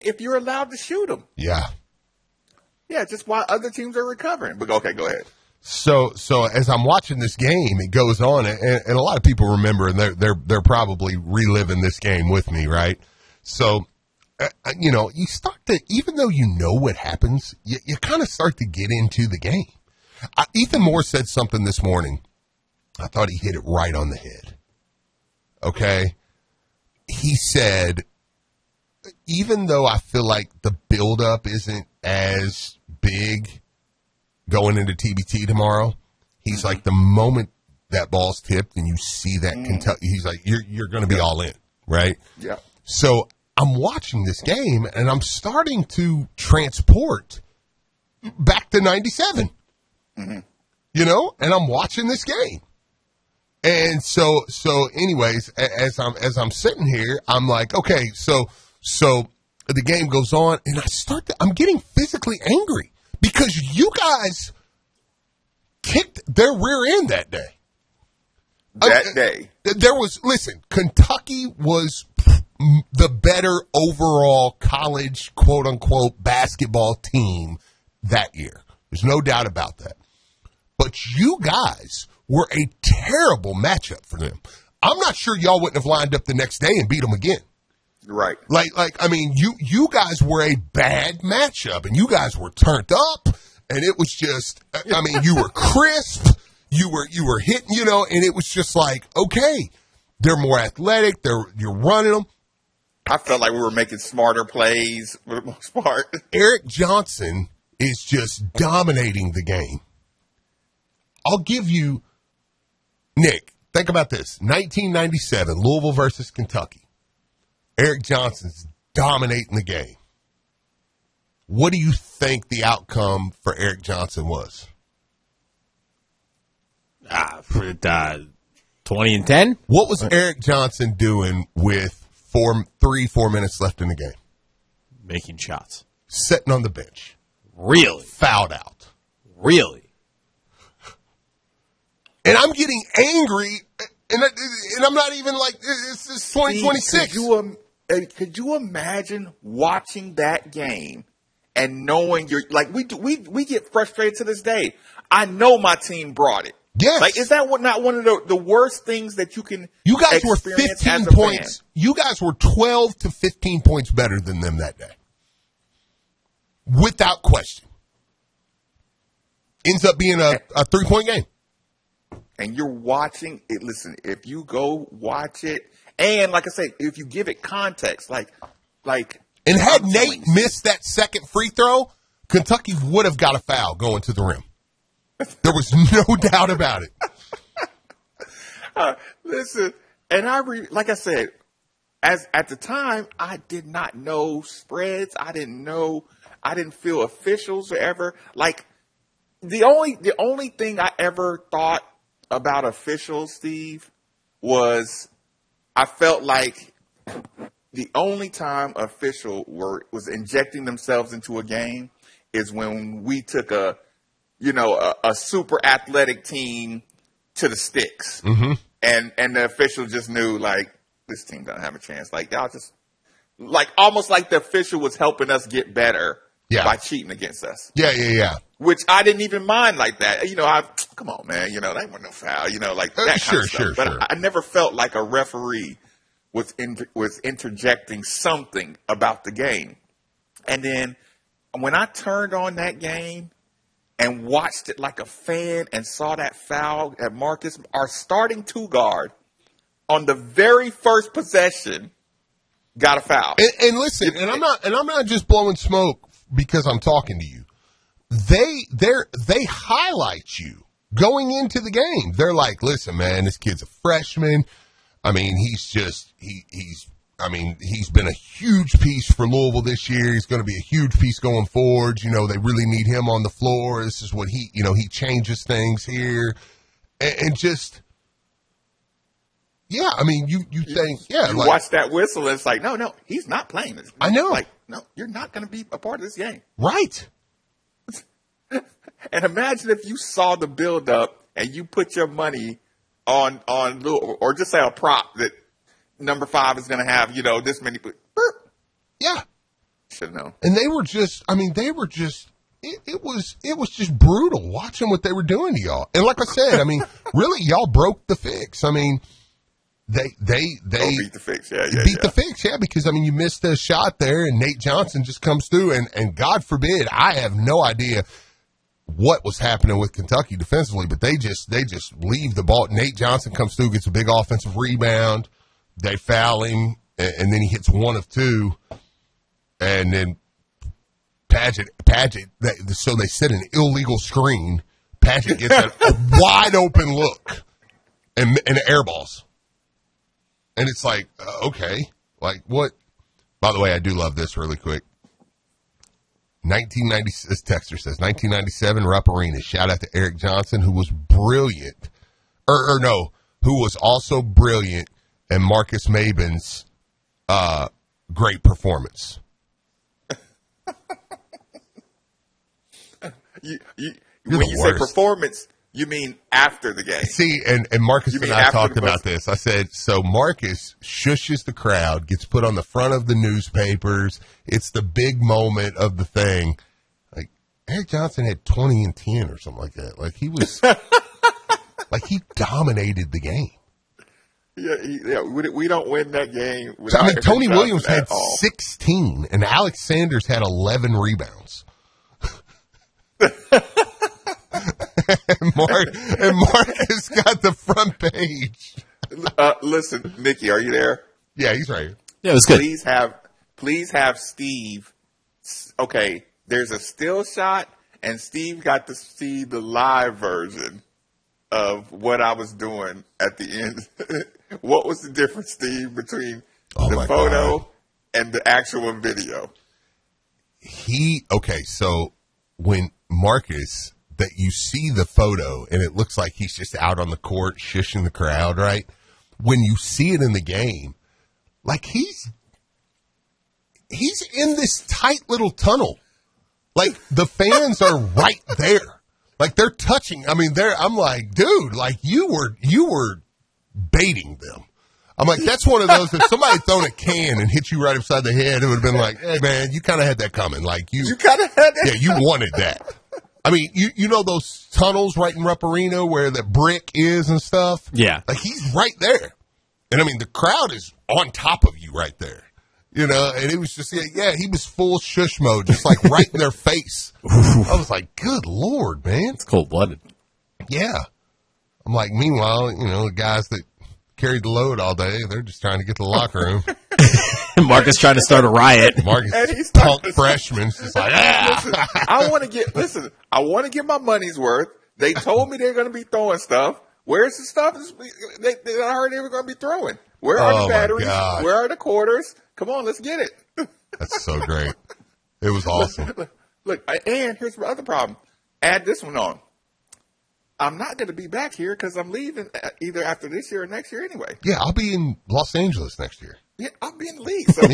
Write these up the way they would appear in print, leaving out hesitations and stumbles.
if you're allowed to shoot them. Yeah. Yeah, just while other teams are recovering. But okay, go ahead. So as I'm watching this game, it goes on, and a lot of people remember, and they're probably reliving this game with me, right? So, you start to, even though you know what happens, you kind of start to get into the game. Ethan Moore said something this morning. I thought he hit it right on the head. Okay? He said, even though I feel like the buildup isn't as big going into TBT tomorrow, he's like, the moment that ball's tipped and you see that Kentucky, he's like, you're going to be all in, right? Yeah. So I'm watching this game and I'm starting to transport back to 97, and I'm watching this game. And so anyways, as I'm sitting here, I'm like, okay, so the game goes on and I'm getting physically angry because you guys kicked their rear end that day. Kentucky was the better overall college, quote unquote, basketball team that year. There's no doubt about that. But you guys were a terrible matchup for them. I'm not sure y'all wouldn't have lined up the next day and beat them again. Right. I mean, you guys were a bad matchup, and you guys were turned up, and it was just, I mean, you were crisp, you were hitting, and it was just like, okay, they're more athletic, you're running them. I felt like we were making smarter plays for the most part. Eric Johnson is just dominating the game. I'll give you, Nick, think about this. 1997, Louisville versus Kentucky. Eric Johnson's dominating the game. What do you think the outcome for Eric Johnson was? 20-10. What was Eric Johnson doing with 4 minutes left in the game? Making shots. Sitting on the bench. Really? Fouled out. Really? And I'm getting angry, and I'm not even like, it's 2026. Could you imagine watching that game and knowing we get frustrated to this day. I know my team brought it. Yes. Like, is that not one of the worst things that you can You guys were experience 15 as a points. fan? You guys were 12 to 15 points better than them that day. Without question. Ends up being a 3-point game. And you're watching it. Listen, if you go watch it, and like I said, if you give it context, like. And had Nate missed that second free throw, Kentucky would have got a foul going to the rim. There was no doubt about it. Listen, and like I said, at the time, I did not know spreads. I didn't feel officials or ever like the only thing I ever thought about officials, Steve, was I felt like the only time official was injecting themselves into a game is when we took a super athletic team to the sticks. Mm-hmm. And the official just knew, like, this team doesn't have a chance. Like, y'all just, like, almost like the official was helping us get better by cheating against us. Yeah. Which I didn't even mind like that. Come on, man. That wasn't no foul. Like that kind of stuff. But I never felt like a referee was interjecting something about the game. And then when I turned on that game and watched it like a fan and saw that foul at Marcus, our starting two guard, on the very first possession, got a foul. And listen, and I'm not just blowing smoke because I'm talking to you. They highlight you going into the game. They're like, listen, man, this kid's a freshman. I mean, he's been a huge piece for Louisville this year. He's going to be a huge piece going forward. They really need him on the floor. This is what he changes things here. And just, yeah, I mean, you think, yeah. You watch that whistle and it's like, no, he's not playing this. I know. Like, no, you're not going to be a part of this game. Right. And imagine if you saw the build-up and you put your money on or just say a prop that number 5 is going to have, this many. Yeah. Should know. And they were just, it was just brutal watching what they were doing to y'all. And like I said, really, y'all broke the fix. They beat the fix. Yeah. Beat the fix, yeah, because you missed a shot there and Nate Johnson just comes through and God forbid, I have no idea what was happening with Kentucky defensively, but they just leave the ball. Nate Johnson comes through, gets a big offensive rebound, they foul him, and then he hits one of two, and then Padgett, so they set an illegal screen. Padgett gets a wide open look and air balls. And it's like, okay, like what? By the way, I do love this really quick. 1990, this texter says, 1997 Rupp Arena. Shout out to Eric Johnson, who was brilliant. Who was also brilliant, and Marcus Maben's great performance. When you say performance, you mean after the game. See, and Marcus and I talked about this. I said, so Marcus shushes the crowd, gets put on the front of the newspapers. It's the big moment of the thing. Like, Eric Johnson had 20 and 10 or something like that. Like, he was, like, he dominated the game. Yeah, we don't win that game. Tony Williams had 16, and Alex Sanders had 11 rebounds. and Marcus got the front page. Listen, Nikki, are you there? Yeah, he's right here. Yeah, it was good. Please have Steve. Okay, there's a still shot, and Steve got to see the live version of what I was doing at the end. What was the difference, Steve, between the photo and the actual video? So when Marcus, that you see the photo and it looks like he's just out on the court shushing the crowd, right? When you see it in the game, like he's in this tight little tunnel. Like the fans are right there. Like they're touching. I'm like, dude, like you were baiting them. I'm like, that's one of those, if somebody had thrown a can and hit you right upside the head, it would have been like, hey man, you kind of had that coming. Like you kind of had that. Yeah, you wanted that. You know those tunnels right in Rupp Arena where the brick is and stuff? Yeah. Like he's right there. And the crowd is on top of you right there. And it was just, he was full shush mode, just like right in their face. I was like, good Lord, man. It's cold-blooded. Yeah. I'm like, meanwhile, the guys that carried the load all day, they're just trying to get to the locker room. Marcus trying to start a riot. Marcus, punk freshman's just like, Listen, I want to get my money's worth. They told me they're going to be throwing stuff. Where's the stuff? I heard they were going to be throwing. Where are the batteries? Where are the quarters? Come on, let's get it. That's so great. It was awesome. Look, and here's the other problem. Add this one on. I'm not going to be back here because I'm leaving either after this year or next year anyway. Yeah, I'll be in Los Angeles next year. Yeah, I'll be in the league. So.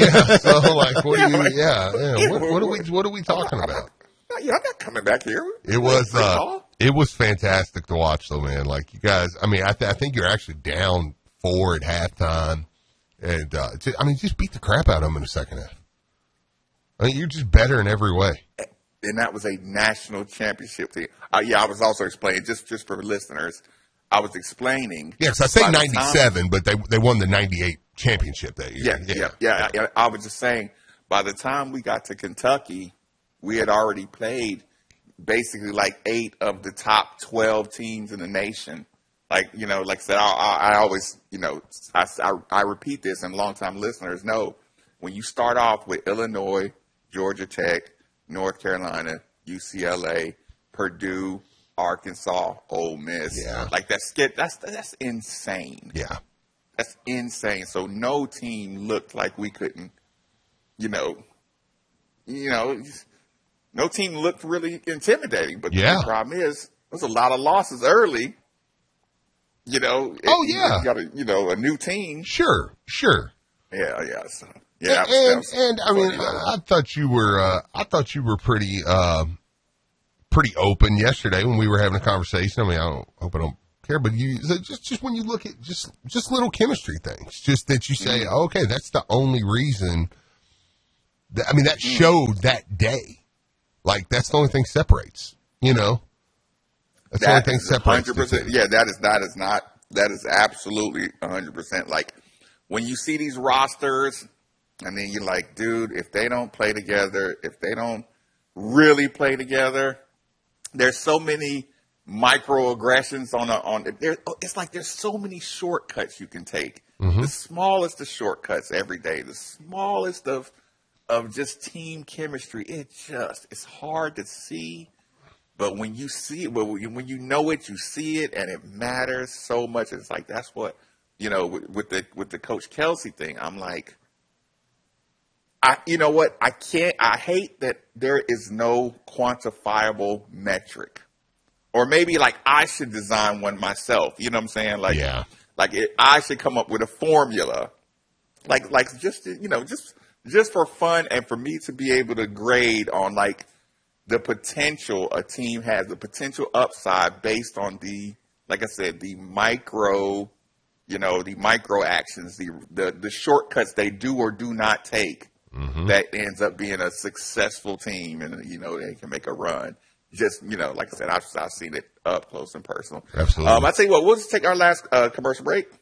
What are we talking about? Yeah, I'm not coming back here. It was fantastic to watch though, man. Like you guys, I think you're actually down 4 at halftime, and just beat the crap out of them in the second half. You're just better in every way. And that was a national championship team. I was also explaining, just for listeners, I was explaining. Yes, I say 97, but they won the 98 championship that year. Yeah. I was just saying, by the time we got to Kentucky, we had already played basically like 8 of the top 12 teams in the nation. Like, like I said, I always, I repeat this, and longtime listeners know, when you start off with Illinois, Georgia Tech, North Carolina, UCLA, Purdue, Arkansas, Ole Miss. Yeah. Like that's insane. Yeah. That's insane. So no team looked like we couldn't, no team looked really intimidating. But the problem is there's a lot of losses early. You got a new team. Sure. Yeah. So. Yeah, I thought you were pretty open yesterday when we were having a conversation. I hope I don't care, but just when you look at just little chemistry things, just that you say, okay, that's the only reason I mean, that showed that day. Like, that's the only thing separates, you know? That's the only thing separates. 100%. Yeah, that is absolutely 100%. Like, when you see these rosters, and then you're like, dude, if they don't play together, if they don't really play together, there's so many microaggressions it's like there's so many shortcuts you can take. Mm-hmm. The smallest of shortcuts every day, the smallest of just team chemistry. It's hard to see. But when you see it, when you know it, you see it, and it matters so much. It's like that's what, you know, with the Coach Kelsey thing. I'm like, you know what? I hate that there is no quantifiable metric, or maybe like I should design one myself. You know what I'm saying? Like, yeah. I should come up with a formula, like just you know just for fun and for me to be able to grade on like the potential a team has, the potential upside based on like I said, the micro, you know, the micro actions, the shortcuts they do or do not take, mm-hmm. that ends up being a successful team, and you know they can make a run. Just, you know, like I said, I've seen it up close and personal. Absolutely. I tell you what, we'll just take our last commercial break.